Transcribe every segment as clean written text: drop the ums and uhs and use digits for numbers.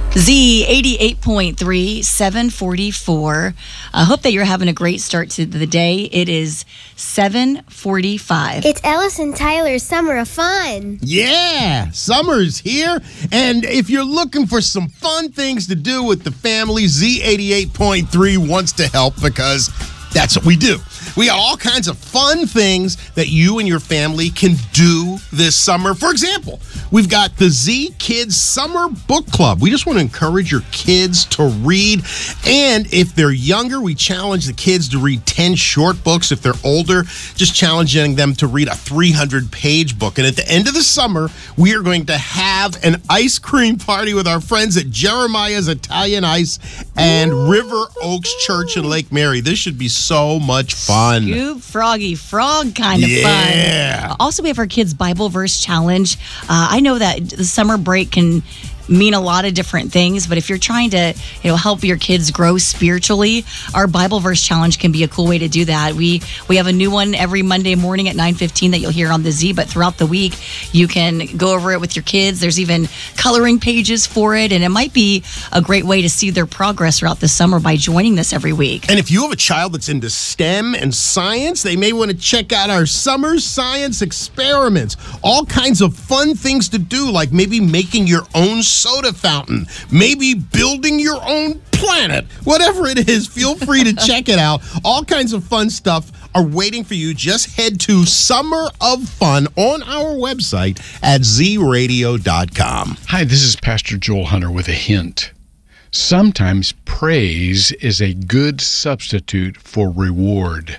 Z 88.3, 744. I hope that you're having a great start to the day. It is 7:45. It's Ellis and Tyler's Summer of Fun. Yeah, summer's here. And if you're looking for some fun things to do with the family, Z88.3 wants to help because that's what we do. We got all kinds of fun things that you and your family can do this summer. For example, we've got the Z Kids Summer Book Club. We just want to encourage your kids to read. And if they're younger, we challenge the kids to read 10 short books. If they're older, just challenging them to read a 300-page book. And at the end of the summer, we are going to have an ice cream party with our friends at Jeremiah's Italian Ice and River Oaks Church in Lake Mary. This should be so much fun. Scoop, Froggy, Frog kind of fun. Also, we have our kids' Bible verse challenge. I know that the summer break can mean a lot of different things, but if you're trying to help your kids grow spiritually, our Bible verse challenge can be a cool way to do that. We have a new one every Monday morning at 9:15 that you'll hear on the Z, but throughout the week you can go over it with your kids. There's even coloring pages for it, and it might be a great way to see their progress throughout the summer by joining this every week. And if you have a child that's into STEM and science, they may want to check out our summer science experiments. All kinds of fun things to do, like maybe making your own soda fountain, maybe building your own planet. Whatever it is, feel free to check it out. All kinds of fun stuff are waiting for you. Just head to Summer of Fun on our website at zradio.com. Hi, this is Pastor Joel Hunter with a hint. Sometimes praise is a good substitute for reward.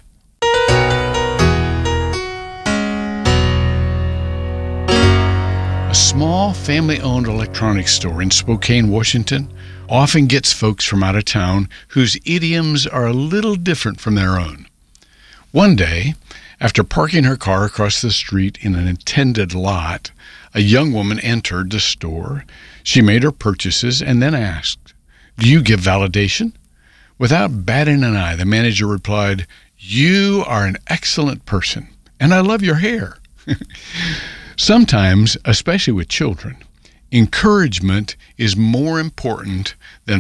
A small family-owned electronics store in Spokane, Washington, often gets folks from out of town whose idioms are a little different from their own. One day, after parking her car across the street in an intended lot, a young woman entered the store. She made her purchases and then asked, "Do you give validation?" Without batting an eye, the manager replied, "You are an excellent person, and I love your hair." Sometimes, especially with children, encouragement is more important than